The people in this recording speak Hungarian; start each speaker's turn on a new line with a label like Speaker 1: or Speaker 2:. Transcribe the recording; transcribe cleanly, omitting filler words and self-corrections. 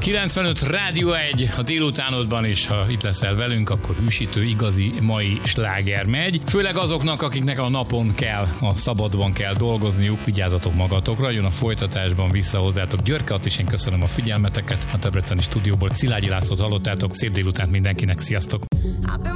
Speaker 1: 95 Rádió 1 a délutánodban, és ha itt leszel velünk, akkor hűsítő, igazi mai sláger megy. Főleg azoknak, akiknek a napon kell, a szabadban kell dolgozniuk, vigyázzatok magatokra, jön a folytatásban vissza hozzátok Györke Att, és én köszönöm a figyelmeteket. A Debreceni stúdióból Szilágyi Lászlót hallottátok, szép délutánt mindenkinek, sziasztok!